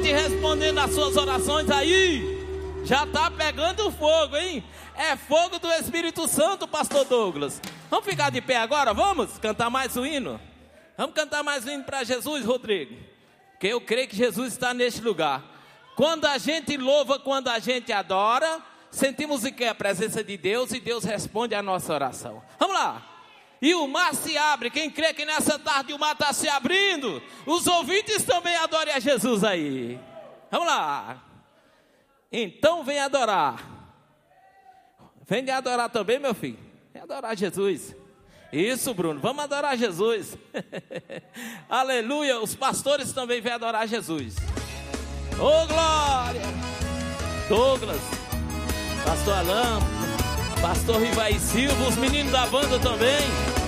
gente respondendo as suas orações aí. Já tá pegando fogo, hein? É fogo do Espírito Santo, pastor Douglas. Vamos ficar de pé agora? Vamos cantar mais um hino? Vamos cantar mais um hino para Jesus, Rodrigo? Porque eu creio que Jesus está neste lugar. Quando a gente louva, quando a gente adora, sentimos o que? A presença de Deus, e Deus responde a nossa oração. Vamos lá. E o mar se abre. Quem crê que nessa tarde o mar está se abrindo, os ouvintes também adorem a Jesus aí. Vamos lá. Então vem adorar. Vem adorar também, meu filho. Vem adorar Jesus. Isso, Bruno, vamos adorar Jesus. Aleluia. Os pastores também vêm adorar Jesus. Oh, glória. Douglas, pastor Alain, pastor Rivaí Silva, os meninos da banda também.